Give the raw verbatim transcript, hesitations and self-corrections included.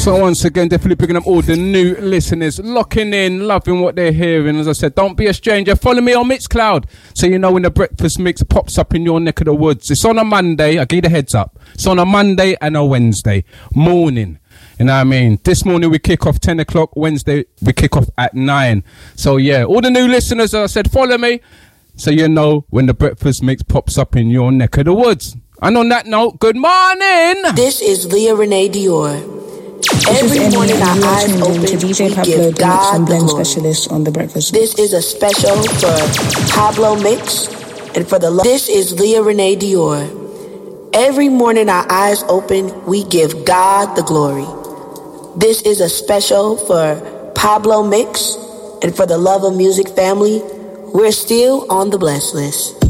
So once again, definitely picking up all the new listeners, locking in, loving what they're hearing. As I said, don't be a stranger. Follow me on Mixcloud so you know when the breakfast mix pops up in your neck of the woods. It's on a Monday. I give you the heads up. It's on a Monday and a Wednesday morning. You know what I mean? This morning we kick off ten o'clock. Wednesday we kick off at nine. So yeah, all the new listeners, as I said, follow me so you know when the breakfast mix pops up in your neck of the woods. And on that note, good morning. This is Leah Renee Dior. Every morning our eyes open to D J we Pablo, give God and the blend glory. specialist on the breakfast. This is a special for Pablo Mix and for the lo- This is Leah Renee Dior. Every morning our eyes open, we give God the glory. This is a special for Pablo Mix and for the Love of Music family. We're still on the blessed list.